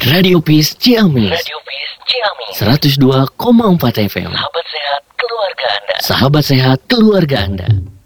Radio Peace Ciamis. Radio Peace Ciamis. 102,4 FM. Sahabat sehat keluarga Anda. Sahabat sehat keluarga Anda.